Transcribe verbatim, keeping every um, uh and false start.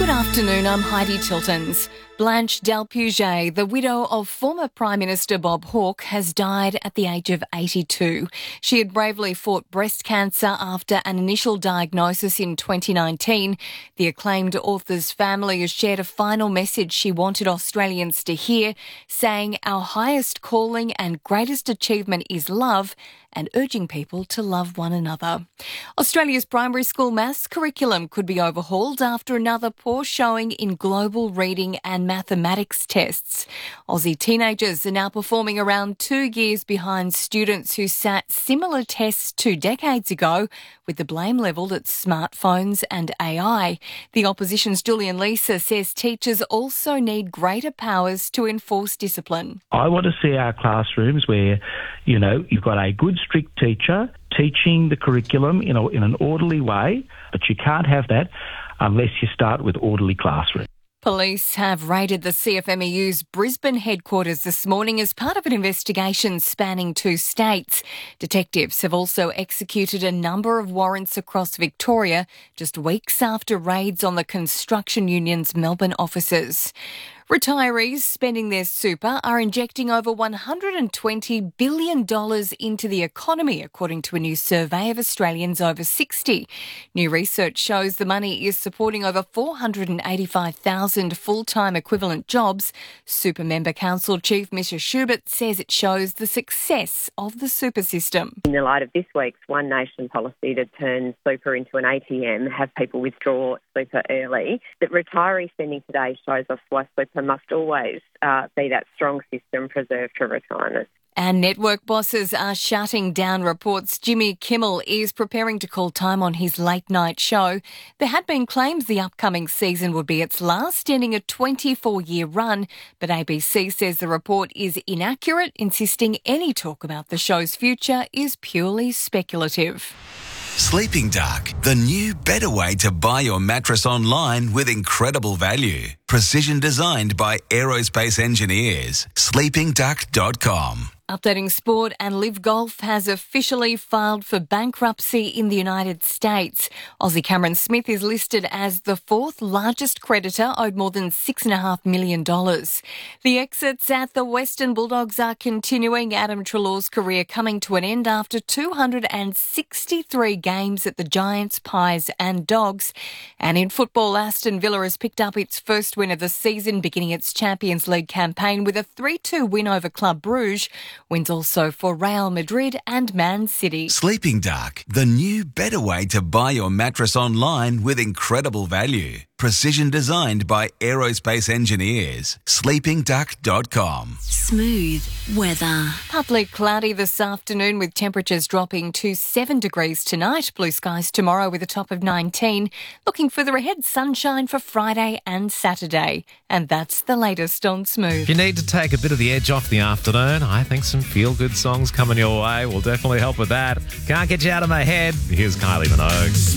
Good afternoon, I'm Heidi Tiltons. Blanche Delpuget, the widow of former Prime Minister Bob Hawke, has died at the age of eighty-two. She had bravely fought breast cancer after an initial diagnosis in twenty nineteen. The acclaimed author's family has shared a final message she wanted Australians to hear, saying, "Our highest calling and greatest achievement is love," and urging people to love one another. Australia's primary school maths curriculum could be overhauled after another poor showing in global reading and mathematics tests. Aussie teenagers are now performing around two years behind students who sat similar tests two decades ago, with the blame levelled at smartphones and A I. The opposition's Julian Leeser says teachers also need greater powers to enforce discipline. I want to see our classrooms where, you know, you've got a good strict teacher teaching the curriculum in, a, in an orderly way, but you can't have that unless you start with orderly classrooms. Police have raided the C F M E U's Brisbane headquarters this morning as part of an investigation spanning two states. Detectives have also executed a number of warrants across Victoria just weeks after raids on the construction union's Melbourne offices. Retirees spending their super are injecting over one hundred twenty billion dollars into the economy, according to a new survey of Australians over sixty. New research shows the money is supporting over four hundred eighty-five thousand full-time equivalent jobs. Super Member Council Chief Misha Schubert says it shows the success of the super system. In the light of this week's One Nation policy to turn super into an A T M, have people withdraw super early, that retiree spending today shows us why super must always uh, be that strong system preserved for retirement. And network bosses are shutting down reports Jimmy Kimmel is preparing to call time on his late-night show. There had been claims the upcoming season would be its last, ending a twenty-four-year run, but A B C says the report is inaccurate, insisting any talk about the show's future is purely speculative. Sleeping Dark, the new better way to buy your mattress online with incredible value. Precision designed by aerospace engineers. sleeping duck dot com. Updating sport, and Live Golf has officially filed for bankruptcy in the United States. Aussie Cameron Smith is listed as the fourth largest creditor, owed more than six point five million dollars. The exits at the Western Bulldogs are continuing. Adam Treloar's career coming to an end after two hundred sixty-three games at the Giants, Pies and Dogs. And in football, Aston Villa has picked up its first win of the season, beginning its Champions League campaign with a three two win over Club Brugge. Wins also for Real Madrid and Man City. Sleeping Dark, the new better way to buy your mattress online with incredible value. Precision designed by aerospace engineers. sleeping duck dot com. Smooth weather. Partly cloudy this afternoon with temperatures dropping to seven degrees tonight. Blue skies tomorrow with a top of nineteen. Looking further ahead, sunshine for Friday and Saturday. And that's the latest on Smooth. If you need to take a bit of the edge off the afternoon, I think some feel-good songs coming your way will definitely help with that. Can't get you out of my head. Here's Kylie Minogue.